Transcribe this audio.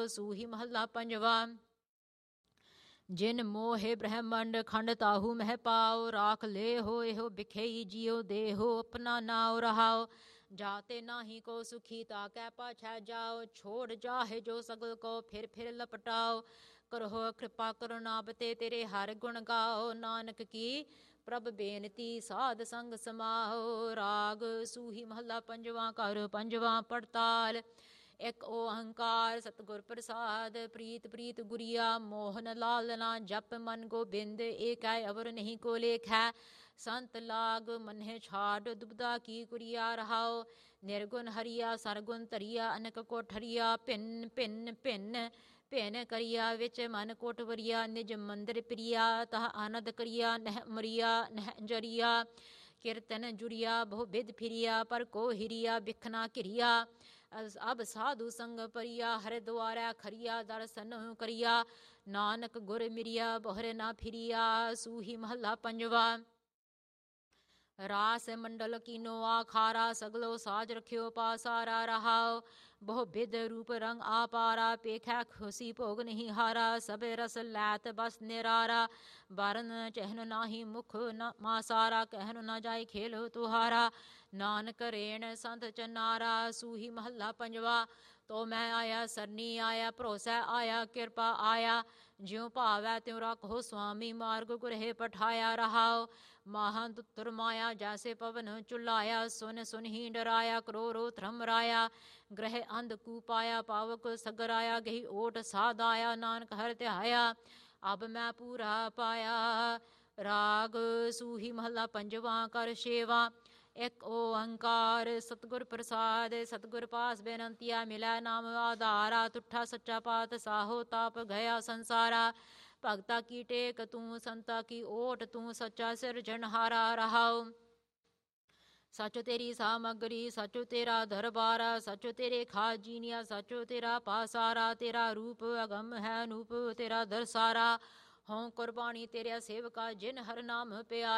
सूही महला पंजवा। जिन मोहे ब्रह्मंड खंड ताहू मह पाओ, राख ले हो एहो बिखेई जियो देहो अपना नाव रहाओ। जाते नाही को सुखी ताकै पाछै जाओ, छोड़ जाहे जो सगल को फिर लपटाओ। करहो कृपा करुणा बते तेरे हर गुण गाओ, नानक की प्रभ बेनती साध संग समाओ। राग सूही महला पंजवा। कर पंजवा पड़ताल। एक ओंकार सतगुर प्रसाद, प्रीत प्रीत गुरिया मोहन लालना। जप मन गोबिंद एक अवर नहीं को लेख है, संत लाग मन है छाड़ दुबदा की कुरिया रहाओ। निर्गुण हरिया सरगुण तरिया, अनक कोठरिया भिन्न भिन्न भिन्न भिन्न करिया। विच मन कोटवरिया निज मंदिर प्रिया, तह आनंद करिया नह मरिया नह जरिया। कीर्तन जुरिया बहु बिद फिरिया, पर को हिरिया बिखना किरिया। अब साधु संग परिया, हर द्वारा खरिया दर्शन करिया। नानक गुर मिरिया बोहरे ना फिरिया, सूही महला पंजवा। रास मंडल कीनो आखारा, सगलो साज रखियो पासारा रहाओ। बहु बिद रूप रंग आपारा, पेखा खुशी भोग नहीं हारा। सब रस लैत बस निरारा, बारन चहन नाही मुख न मासारा। कहन न जाए खेलो तुहारा, नानक रेण संत चनारा। सूही महला पंजवा। तो मैं आया सरनी आया, भरोसा आया कृपा आया। ज्यों भावै त्यों रखो स्वामी, मार्ग गुरहे पठाया रहाओ। महादुतर माया जैसे पवन चुलाया, सुन सुन ही डराया क्रोरो थ्रमराया। ग्रह अंध कूपाया पावक सगराया, गही ओट साधाया नानक हर त्याया। अब मैं पूरा पाया। राग सूही महला पंजवा। कर सेवा। एक ओंकार सतगुर प्रसाद, सतगुर पास बेनंतिया मिलै नाम आधारा। तुठा सच्चा पात साहो ताप गया संसारा। भगता की टेक तू संता की ओट, तू सच्चा सिरजनहारा रहाओ। सच तेरी सामग्री सच तेरा दरबारा, सच तेरे खाजीनिया सच तेरा पासारा। तेरा रूप अगम है अनूप तेरा दरसारा, हों कुर्बानी तेरा सेवका जिन हर नाम प्यारा।